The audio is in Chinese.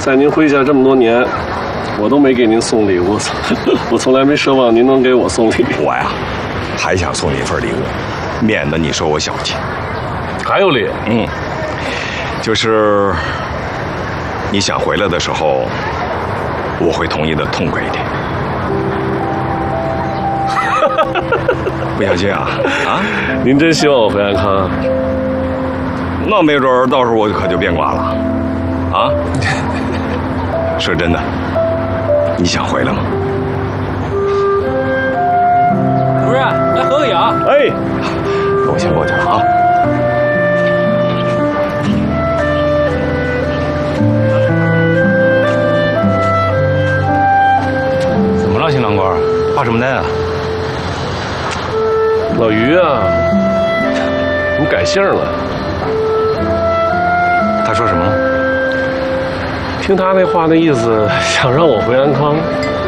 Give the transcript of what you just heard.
在您回家这么多年，我都没给您送礼物，我从来没奢望您能给我送礼。 我呀，还想送你一份礼物，免得你说我小气。 还有礼？ 就是你想回来的时候，我会同意的痛快一点。不小心啊？ 您真希望我回安康啊？ 那没准儿到时候我可就变卦了。啊？说真的，你想回来吗？ 主任，来合个影。 哎， 我先过去了啊。 怎么了，新郎官？发什么呆啊？ 老于啊，你改姓了。 他说什么了？ 听他那话的意思，想让我回安康。